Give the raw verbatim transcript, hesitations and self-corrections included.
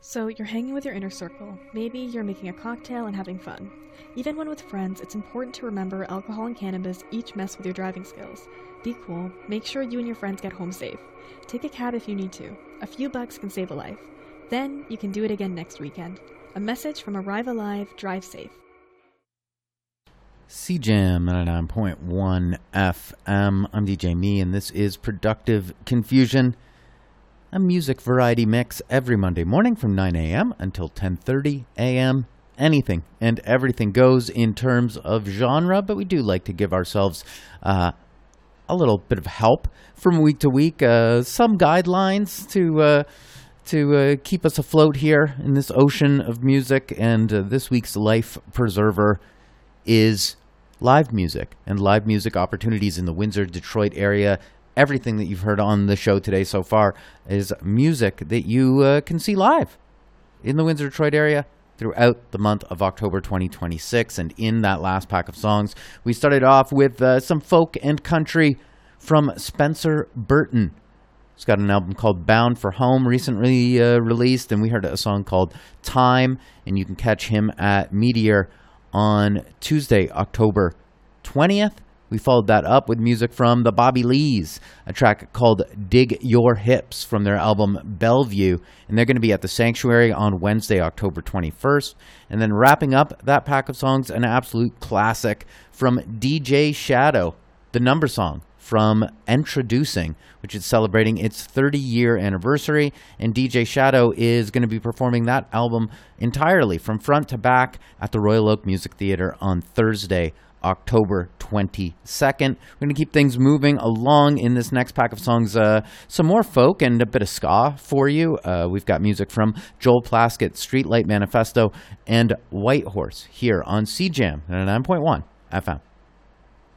So you're hanging with your inner circle. Maybe you're making a cocktail and having fun. Even when with friends, it's important to remember alcohol and cannabis each mess with your driving skills. Be cool. Make sure you and your friends get home safe. Take a cab if you need to. A few bucks can save a life. Then you can do it again next weekend. A message from Arrive Alive, Drive Safe. C Jam ninety-nine point one F M. I'm D J Me, and this is Productive Confusion, a music variety mix every Monday morning from nine a.m. until ten thirty a.m. Anything and everything goes in terms of genre, but we do like to give ourselves uh, a little bit of help from week to week, uh, some guidelines to uh, to uh, keep us afloat here in this ocean of music. And uh, this week's life preserver is live music and live music opportunities in the Windsor, Detroit area. Everything that you've heard on the show today so far is music that you uh, can see live in the Windsor, Detroit area throughout the month of October twenty twenty-six. And in that last pack of songs, we started off with uh, some folk and country from Spencer Burton. He's got an album called Bound for Home, recently uh, released, and we heard a song called Time, and you can catch him at Meteor on Tuesday, October twentieth. We followed that up with music from the Bobby Lees, a track called Dig Your Hips from their album Bellevue. And they're going to be at the Sanctuary on Wednesday, October twenty-first. And then wrapping up that pack of songs, an absolute classic from D J Shadow, the number song from Introducing, which is celebrating its thirty-year anniversary. And D J Shadow is going to be performing that album entirely from front to back at the Royal Oak Music Theatre on Thursday, October twenty-second. We're going to keep things moving along in this next pack of songs. Uh, some more folk and a bit of ska for you. Uh, we've got music from Joel Plaskett, Streetlight Manifesto, and Whitehorse here on C Jam ninety-nine point one F M.